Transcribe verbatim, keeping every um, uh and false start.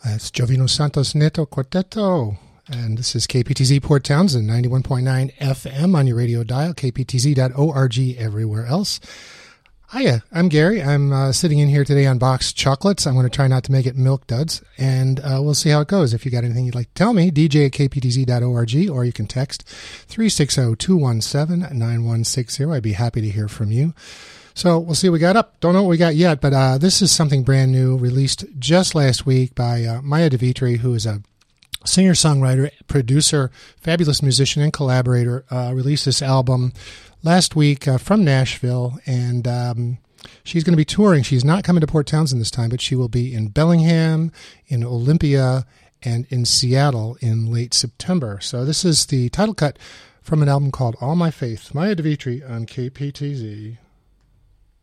That's Jovino Santos Neto Quarteto, and this is K P T Z Port Townsend, ninety-one point nine F M on your radio dial, k p t z dot org everywhere else. Hiya, I'm Gary. I'm uh, sitting in here today on Boxed Chocolates. I'm going to try not to make it Milk Duds, and uh, we'll see how it goes. If you got anything you'd like to tell me, d j at k p t z dot org, or you can text three six zero, two one seven, nine one six zero. I'd be happy to hear from you. So we'll see what we got up. Don't know what we got yet, but uh, this is something brand new, released just last week by uh, Maya DeVitri, who is a singer-songwriter, producer, fabulous musician, and collaborator. Uh, released this album last week uh, from Nashville, and um, she's going to be touring. She's not coming to Port Townsend this time, but she will be in Bellingham, in Olympia, and in Seattle in late September. So this is the title cut from an album called All My Faith. Maya DeVitri on K P T Z.